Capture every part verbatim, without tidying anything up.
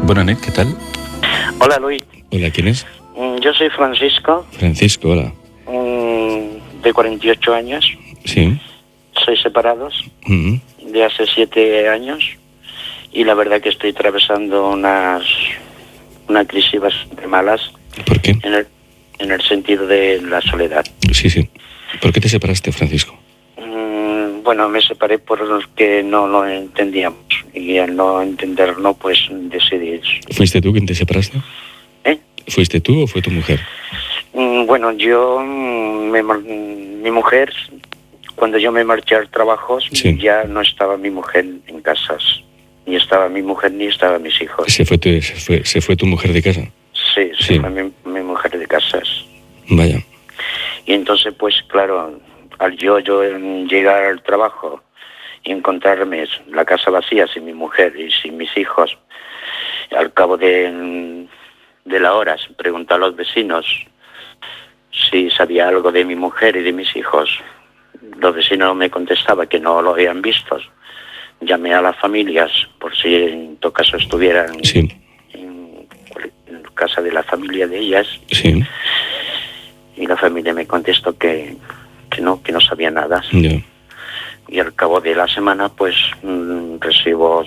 Bona nit, ¿qué tal? Hola, Luis. Hola, ¿quién es? Yo soy Francisco. Francisco, hola. De cuarenta y ocho años. Sí. Soy separados Uh-huh. de hace siete años. Y la verdad que estoy atravesando unas una crisis bastante malas. ¿Por qué? En el, en el sentido de la soledad. Sí, sí. ¿Por qué te separaste, Francisco? Mm, bueno, me separé porque no lo entendíamos. Y al no entenderlo, pues decidí... ¿Fuiste tú quien te separaste? ¿Eh? ¿Fuiste tú o fue tu mujer? Mm, bueno, yo... Me, mi mujer... Cuando yo me marché al trabajo, sí. Ya no estaba mi mujer en casas. Ni estaba mi mujer, ni estaban mis hijos. ¿Se fue tu, se fue, se fue tu mujer de casa? Sí, se sí. fue mi, mi mujer de casas. Vaya. Y entonces, pues claro, al yo, yo llegar al trabajo y encontrarme la casa vacía sin mi mujer y sin mis hijos, al cabo de, de las horas, preguntar a los vecinos si sabía algo de mi mujer y de mis hijos. Los vecinos me contestaban que no lo habían visto. Llamé a las familias por si en todo caso estuvieran sí. en, en casa de la familia de ellas. Sí. Y la familia me contestó que, que no, que no sabía nada. Yeah. Y al cabo de la semana, pues mmm, recibo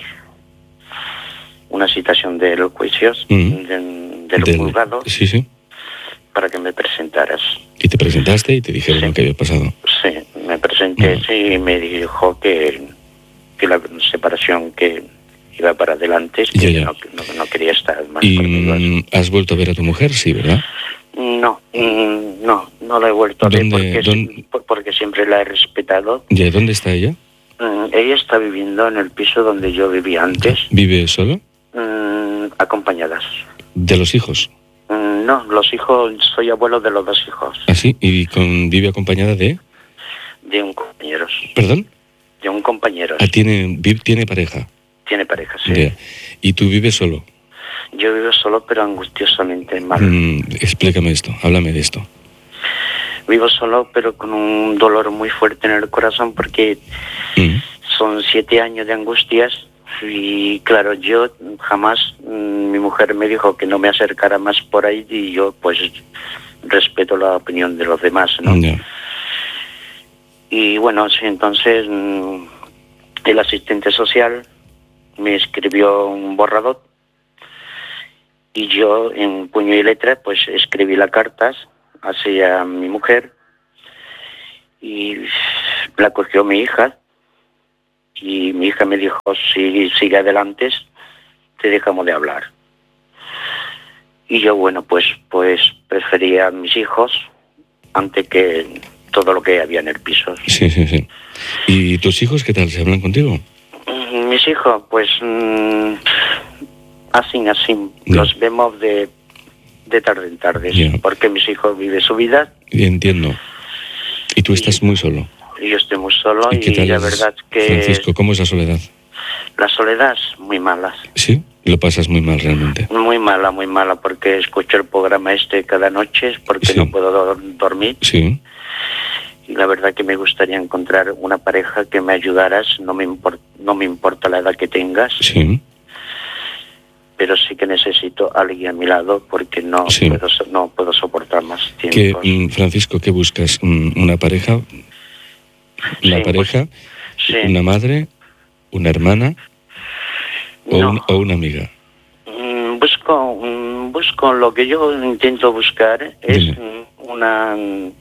una citación de los juicios, mm. de, de los del, juzgados, sí, sí. para que me presentaras. ¿Y te presentaste y te dijeron sí. lo que había pasado? Sí, me presenté no. sí, y me dijo que, que la separación que iba para adelante, que ya, ya. No, no, no quería estar más ¿Y conmigo. has vuelto a ver a tu mujer? Sí, ¿verdad? No, no, no la he vuelto a ver porque, ¿dónde? porque siempre la he respetado. ¿Y dónde está ella? Ella está viviendo en el piso donde yo vivía antes. ¿Vive sola? Mm, acompañadas. ¿De los hijos? Mm, no, los hijos, soy abuelo de los dos hijos. ¿Ah, sí? ¿Y con, vive acompañada de? De un compañero. ¿Perdón? De un compañero. Ah, ¿tiene, tiene pareja? Tiene pareja, sí. Yeah. ¿Y tú vives solo? Yo vivo solo, pero angustiosamente mal. Mm, explícame esto, háblame de esto. Vivo solo, pero con un dolor muy fuerte en el corazón, porque mm. son siete años de angustias. Y claro, yo jamás, mmm, mi mujer me dijo que no me acercara más por ahí, y yo pues respeto la opinión de los demás, ¿no? Yeah. Y bueno, sí, entonces mmm, el asistente social me escribió un borrador y yo en puño y letra pues escribí las cartas hacia mi mujer y la cogió mi hija y mi hija me dijo, si sigue adelante te dejamos de hablar. Y yo bueno pues pues prefería a mis hijos antes que todo lo que había en el piso. Sí, sí, sí. ¿Y tus hijos qué tal? ¿Se hablan contigo? Mis hijos, pues, mmm, así, así, yeah. Los vemos de, de tarde en tarde, yeah. Porque mis hijos viven su vida. Entiendo. ¿Y tú y, estás muy solo? Y yo estoy muy solo y, ¿Y, qué tal la es, verdad que... Francisco, ¿cómo es la soledad? La soledad es muy mala. ¿Sí? Lo pasas muy mal realmente. Muy mala, muy mala, porque escucho el programa este cada noche, porque sí. No puedo do- dormir. Sí. Y la verdad que me gustaría encontrar una pareja que me ayudaras, no me importa, no me importa la edad que tengas, sí. Pero sí que necesito a alguien a mi lado porque no, sí. puedo, no puedo soportar más tiempo. ¿Qué, Francisco, qué buscas? ¿Una pareja? ¿Una sí, pareja? Pues, sí. ¿Una madre? ¿Una hermana? ¿O, no. un, o una amiga? Busco, busco, lo que yo intento buscar es Dime. una...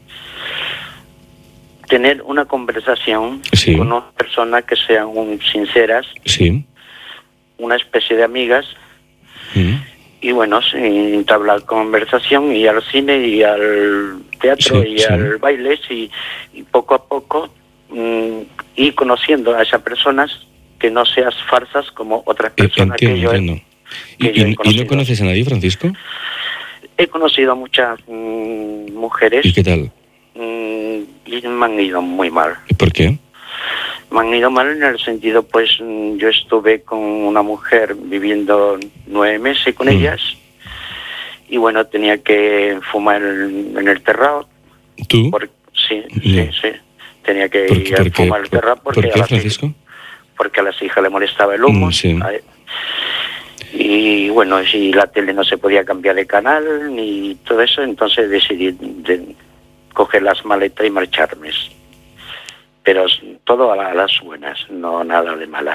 tener una conversación sí. con una persona que sean un, sinceras, sí. una especie de amigas, mm. y bueno, sí, entablar conversación, y al cine, y al teatro, sí, y sí. al baile, y, y poco a poco mm, ir conociendo a esas personas, que no seas farsas como otras personas entiendo, que yo he, entiendo. Que ¿Y, yo he ¿Y no conoces a nadie, Francisco? He conocido a muchas mm, mujeres. ¿Y qué tal? Y me han ido muy mal. ¿Y por qué? Me han ido mal en el sentido, pues, yo estuve con una mujer viviendo nueve meses con mm. ellas, y bueno, tenía que fumar en, en el terrado. ¿Tú? Por, sí, no. sí, sí. Tenía que ¿Por, ir por a fumar el terrado porque ¿por qué, a las Francisco? Hijas, porque a las hijas le molestaba el humo. Mm, sí. Y Y bueno, si la tele no se podía cambiar de canal ni todo eso, entonces decidí de coger las maletas y marcharme. Pero todo a las buenas, no nada de malas.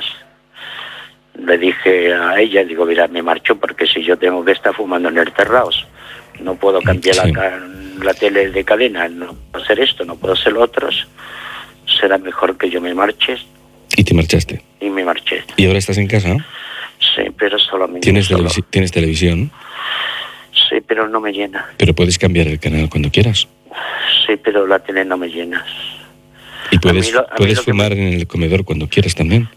Le dije a ella, digo, mira, me marcho porque si yo tengo que estar fumando en el terraos, no puedo cambiar sí. la, la tele de cadena, no puedo hacer esto, no puedo hacer lo otro, será mejor que yo me marche. ¿Y te marchaste? Y me marché. ¿Y ahora estás en casa? Sí, pero solamente ¿Tienes, solo. televisi- ¿Tienes televisión? Sí, pero no me llena. Pero puedes cambiar el canal cuando quieras. Sí, pero la tele no me llena. Y puedes, lo, puedes fumar me... en el comedor cuando quieras también.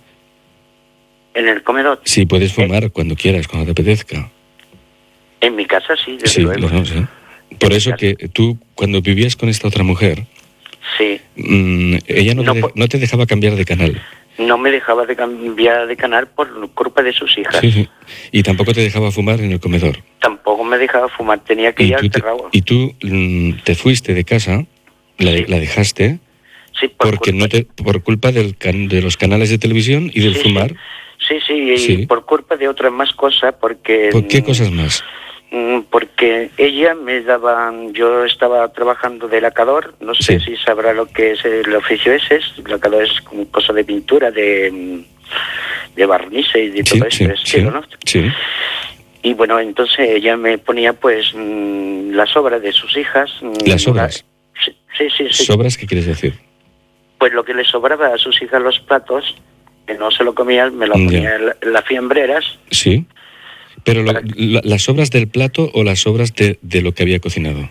¿En el comedor? Sí, puedes fumar ¿Eh? cuando quieras, cuando te apetezca. En mi casa sí, desde sí, luego. Claro, sí. Por eso que tú, cuando vivías con esta otra mujer, sí. mmm, ella no, no, te, no te dejaba cambiar de canal. No me dejaba de cambiar de canal por culpa de sus hijas. Sí, sí. Y tampoco te dejaba fumar en el comedor. Tampoco me dejaba fumar, tenía que ir al terrao. Y tú mmm, te fuiste de casa, la, sí. la dejaste, sí, por porque culpa. no te, por culpa del can, de los canales de televisión y del sí, fumar. Sí, sí, sí, y sí. por culpa de otras más cosas, porque... ¿Por qué cosas más? Porque ella me daba, yo estaba trabajando de lacador, no sé sí. si sabrá lo que es el oficio ese, es, lacador es como cosa de pintura, de, de barnices y de sí, todo sí, eso, sí, estilo, ¿no? Sí. Y bueno, entonces ella me ponía pues mmm, las obras de sus hijas. ¿Las obras? Una, sí, sí, sí. ¿Sobras qué quieres decir? Pues lo que le sobraba a sus hijas los platos, que no se lo comían, me lo ponía en, la, en las fiambreras. Sí. ¿Pero lo, la, las sobras del plato o las sobras de, de lo que había cocinado?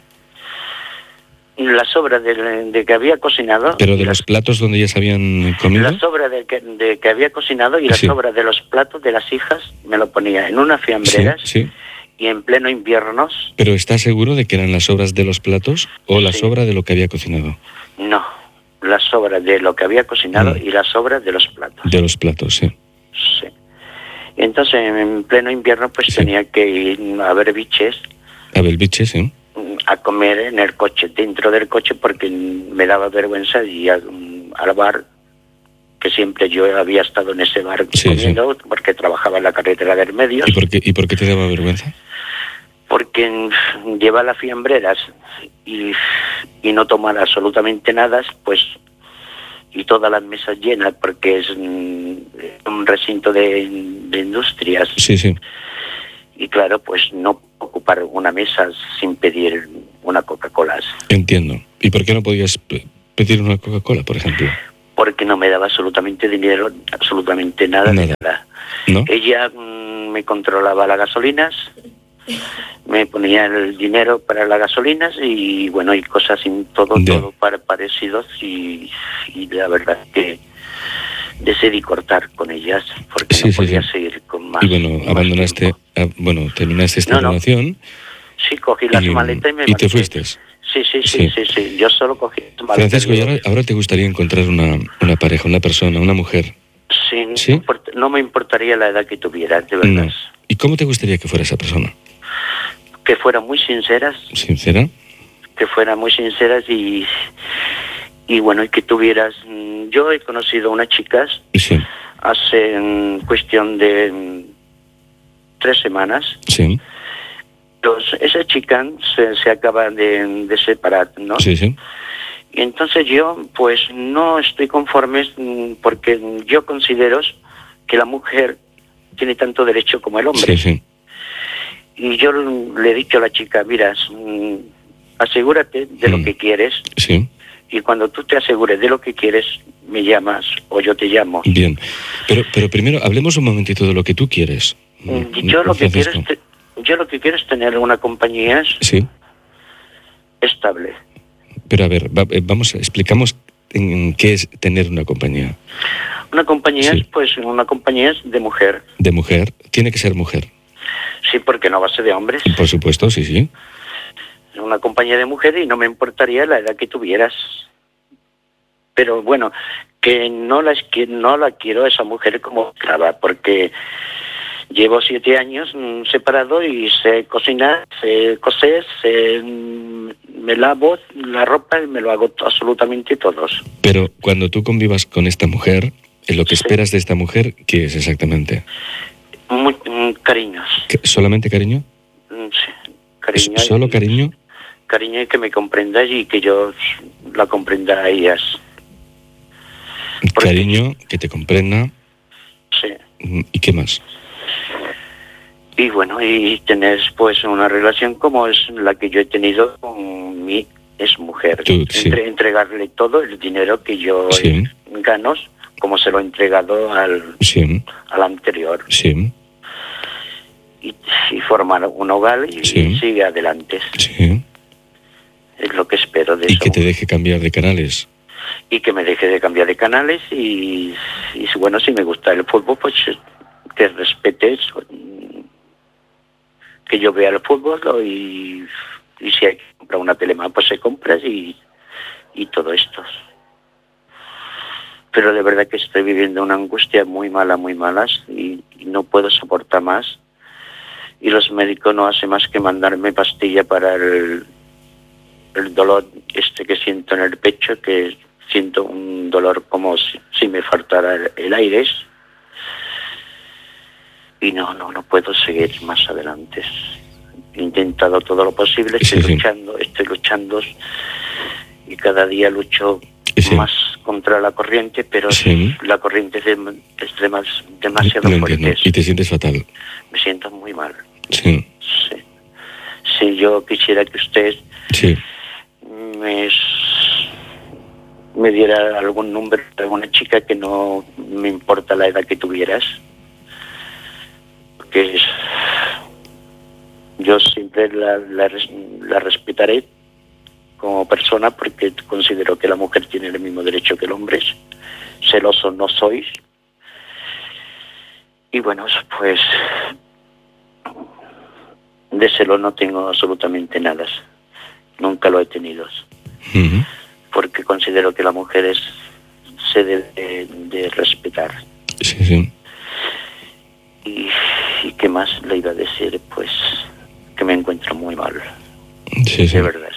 Las sobras de, de que había cocinado. ¿Pero de las, los platos donde ellas habían comido? Las sobras de que, de que había cocinado y las sí. sobras de los platos de las hijas me lo ponía en unas fiambreras sí, sí. y en pleno invierno. ¿Pero estás seguro de que eran las sobras de los platos o las sí. sobras de lo que había cocinado? No, las sobras de lo que había cocinado no. y las sobras de los platos. De los platos, sí. Sí. Entonces, en pleno invierno, pues sí. tenía que ir a ver biches. A ver biches, sí. A comer en el coche, dentro del coche, porque me daba vergüenza ir al, al bar, que siempre yo había estado en ese bar sí, comiendo, sí. porque trabajaba en la carretera del medio. ¿Y por qué, y por qué te daba vergüenza? Porque llevar las fiambreras y, y no tomar absolutamente nada, pues... y todas las mesas llenas, porque es un recinto de, de industrias. Sí, sí. Y claro, pues no ocupar una mesa sin pedir una Coca-Cola. Entiendo. ¿Y por qué no podías pedir una Coca-Cola, por ejemplo? Porque no me daba absolutamente dinero, absolutamente nada, nada. de nada. ¿No? Ella mmm, me controlaba las gasolinas, me ponía el dinero para las gasolinas y bueno, y cosas sin todo, yeah. todo para parecidos y, y la verdad que decidí cortar con ellas porque sí, no sí, podía sí. seguir con más. Y bueno, más abandonaste, a, bueno, terminaste esta no, relación. No. Sí, cogí las y, maletas y me ¿Y te fuiste? Sí, sí, sí, sí, sí, sí. Yo solo cogí las maletas. Francisco, ¿y ahora, ahora te gustaría encontrar una, una pareja, una persona, una mujer? Sí, ¿Sí? No, import, no me importaría la edad que tuviera, de verdad. No. ¿Y cómo te gustaría que fuera esa persona? Que fueran muy sinceras. ¿Sincera? Que fueran muy sinceras y, y bueno, y que tuvieras... Yo he conocido a unas chicas sí. hace en cuestión de tres semanas. Sí. Pues esa chica se, se acaba de, de separar, ¿no? Sí, sí. Y entonces yo, pues, no estoy conforme porque yo considero que la mujer tiene tanto derecho como el hombre. Sí, sí. Y yo le he dicho a la chica, mira, asegúrate de lo mm. que quieres. Sí. Y cuando tú te asegures de lo que quieres, me llamas o yo te llamo. Bien. Pero pero primero hablemos un momentito de lo que tú quieres. Yo lo que quiero es te, yo lo que quiero es tener una compañía sí. estable. Pero a ver, va, vamos, explicamos en qué es tener una compañía. Una compañía sí. es, pues, una compañía es de mujer. De mujer, tiene que ser mujer. Sí, porque no va a ser de hombres. Por supuesto, sí, sí. Una compañía de mujeres y no me importaría la edad que tuvieras. Pero bueno, que no la, que no la quiero a esa mujer como esclava, porque llevo siete años mmm, separado y sé cocinar, sé coser, sé, mmm, me lavo la ropa y me lo hago absolutamente todos. Pero cuando tú convivas con esta mujer, ¿en lo que sí. esperas de esta mujer qué es exactamente? Muy, Mm, cariños. ¿Solamente cariño? Mm, sí, cariño. ¿Solo y, cariño? Cariño y que me comprendas y que yo la comprenda a ellas. Porque, cariño, que te comprenda. Sí. ¿Y qué más? Y bueno, y tener pues una relación como es la que yo he tenido con mi exmujer. Tú, sí. Entre, entregarle todo el dinero que yo Sí. gano, como se lo he entregado al, sí. al anterior. Sí. Y, y formar un hogar y, Sí. y sigue adelante. Sí. Es lo que espero de Y eso. que te deje cambiar de canales. Y que me deje de cambiar de canales y, y bueno, si me gusta el fútbol, pues que respete eso. Que yo vea el fútbol y, y si hay que comprar una tele más, pues se compra y, y todo esto. Pero de verdad que estoy viviendo una angustia muy mala, muy malas y, y no puedo soportar más. Y los médicos no hacen más que mandarme pastilla para el, el dolor este que siento en el pecho, que siento un dolor como si, si me faltara el, el aire. Y no, no, no puedo seguir más adelante. He intentado todo lo posible, estoy sí, luchando, sí. estoy luchando y cada día lucho sí. más contra la corriente, pero sí. la corriente es, de, es de más, demasiado no fuerte. Y te sientes fatal. Me siento muy mal. Sí. Sí. Si yo quisiera que usted sí. me, me diera algún número de alguna chica que no me importa la edad que tuvieras, que yo siempre la, la, la respetaré como persona porque considero que la mujer tiene el mismo derecho que el hombre. Celoso no sois. Y bueno, pues de celo no tengo absolutamente nada. Nunca lo he tenido. Uh-huh. Porque considero que la mujer es, se debe de, de respetar. Sí, sí. Y, y qué más le iba a decir, pues que me encuentro muy mal. Sí, sí. De verdad.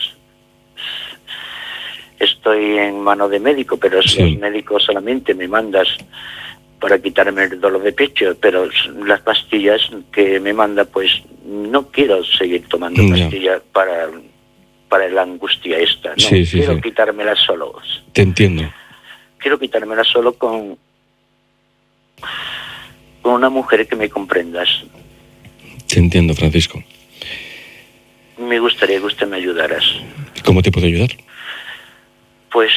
Estoy en mano de médico, pero sí. los médicos solamente me mandas para quitarme el dolor de pecho, pero las pastillas que me manda, pues no quiero seguir tomando ya. pastillas para, para la angustia esta, ¿no? Sí, sí, quiero sí. quitármelas solo. Te entiendo. Quiero quitármelas solo con, con una mujer que me comprendas. Te entiendo, Francisco. Me gustaría que usted me ayudaras. ¿Cómo te puedo ayudar? Pues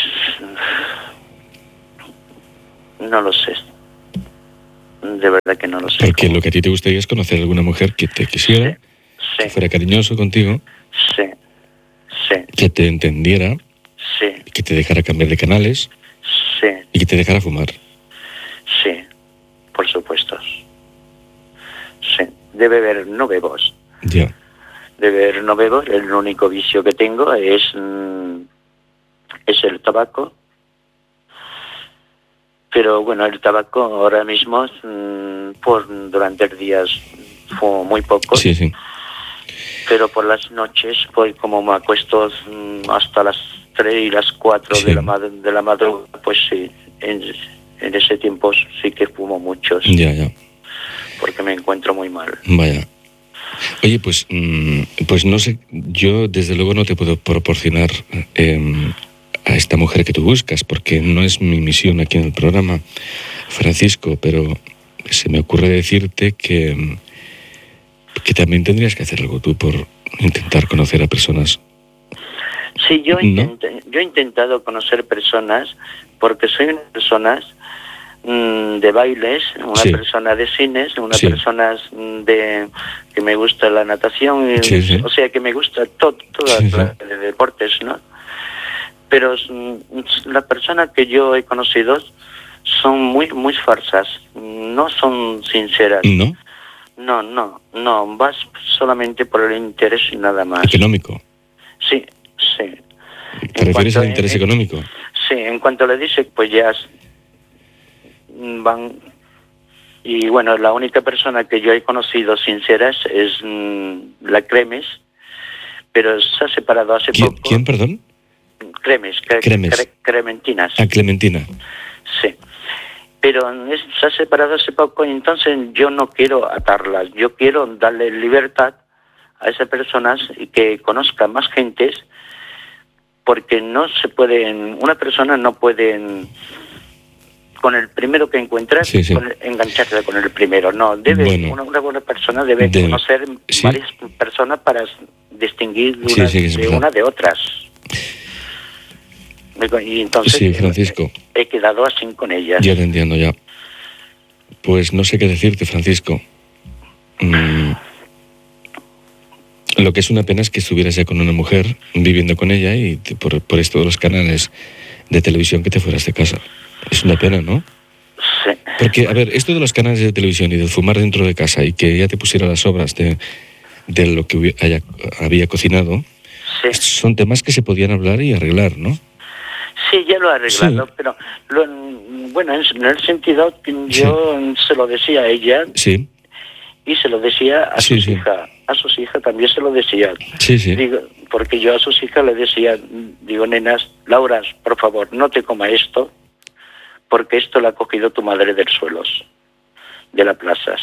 no lo sé. De verdad que no lo sé. Porque lo que a ti te gustaría es conocer a alguna mujer que te quisiera, sí, sí. que fuera cariñoso contigo, sí, sí. que te entendiera, sí. que te dejara cambiar de canales sí. y que te dejara fumar. Sí, por supuesto. Sí. De beber no bebo. Ya. De beber no bebo. El único vicio que tengo es, mm, es el tabaco. Pero bueno, el tabaco ahora mismo, mmm, por durante el día fumo muy poco. Sí, sí. Pero por las noches, pues como me acuesto mmm, hasta las tres y las cuatro sí. de la mad- de la madrugada, pues sí, en, en ese tiempo sí que fumo muchos. Ya, ya. Porque me encuentro muy mal. Vaya. Oye, pues, mmm, pues no sé, yo desde luego no te puedo proporcionar Eh, a esta mujer que tú buscas, porque no es mi misión aquí en el programa, Francisco, pero se me ocurre decirte que, que también tendrías que hacer algo tú por intentar conocer a personas. Sí, yo, ¿no? intenté, yo he intentado conocer personas porque soy una persona mmm, de bailes, una sí. persona de cines, una sí. persona de que me gusta la natación, y, sí, sí. o sea que me gusta todo, todas sí, sí. las de deportes, ¿no? Pero las personas que yo he conocido son muy muy falsas, no son sinceras. ¿No? No, no, no, vas solamente por el interés y nada más. ¿Económico? Sí, sí. ¿Te en refieres al interés en, económico? Sí, en cuanto le dice, pues ya van... Y bueno, la única persona que yo he conocido sinceras es mmm, la Cremes, pero se ha separado hace ¿Quién, poco. ¿Quién, perdón? Cremes, cre, Cremes. Cre, Clementinas. Ah, Clementina. Sí. pero se ha separado hace poco y entonces yo no quiero atarlas, yo quiero darle libertad a esas personas y que conozcan más gentes, porque no se pueden, una persona no puede con el primero que encuentra sí, sí. Con el, engancharse con el primero, no, debe bueno, una, una buena persona debe de, conocer sí. varias personas para distinguir de, sí, una, sí, de, una de otras. Y entonces sí, Francisco, he, he quedado así con ellas. Ya te entiendo, ya. Pues no sé qué decirte, Francisco. Mm. Lo que es una pena es que estuvieras ya con una mujer, viviendo con ella, y te, por, por esto de los canales de televisión que te fueras de casa. Es una pena, ¿no? Sí. Porque, a ver, esto de los canales de televisión y de fumar dentro de casa y que ella te pusiera las obras de, de lo que hubiera, haya, había cocinado, sí. son temas que se podían hablar y arreglar, ¿no? Sí, ya lo he arreglado, sí. pero lo, bueno, en el sentido que yo sí. se lo decía a ella sí. y se lo decía a sí, sus sí. hijas, a sus hijas también se lo decía. Sí, sí. Digo, porque yo a sus hijas le decía, digo, nenas, Laura, por favor, no te coma esto, porque esto lo ha cogido tu madre del suelos, de las plazas.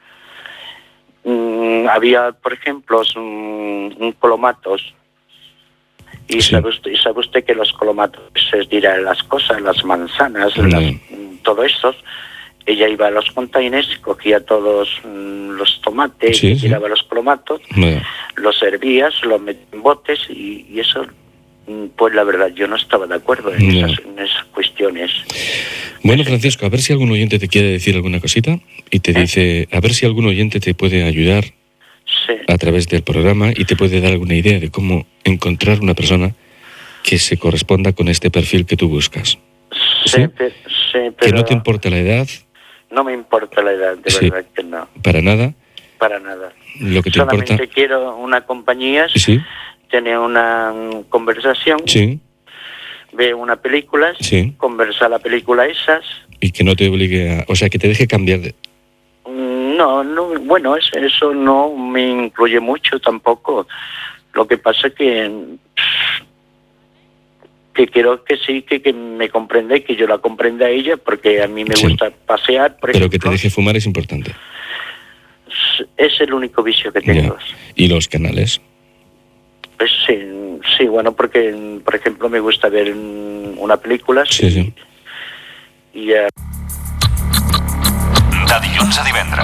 Mm, había, por ejemplo, un, un colomatos. Y, sí. sabe usted, y sabe usted que los colomatos es dirán las cosas, las manzanas, no. las, todo eso. Ella iba a los containers, cogía todos mm, los tomates, sí, tiraba sí. los colomatos, no. los hervías, los metía en botes y, y eso, pues la verdad, yo no estaba de acuerdo en, no. esas, en esas cuestiones. Bueno, Francisco, a ver si algún oyente te quiere decir alguna cosita y te ¿Eh? dice, a ver si algún oyente te puede ayudar. Sí. A través del programa y te puede dar alguna idea de cómo encontrar una persona que se corresponda con este perfil que tú buscas. Sí, ¿Sí? Pe- sí pero... Que no te importa la edad. No me importa la edad, de sí. verdad que no. ¿Para nada? Para nada. Lo que te Solamente importa... quiero una compañía, ¿Sí? tener una conversación, sí. ver una película, sí. conversar la película esas. Y que no te obligue a... O sea, que te deje cambiar de... No, no, bueno, eso, eso no me incluye mucho tampoco. Lo que pasa es que que quiero que sí, que, que me comprenda y que yo la comprenda a ella, porque a mí me sí. gusta pasear, por Pero ejemplo. Que te deje fumar es importante. Es el único vicio que tengo. Ya. ¿Y los canales? Pues sí, sí, bueno, porque, por ejemplo, me gusta ver una película. Sí, sí. Y... Uh... De dilluns a divendres.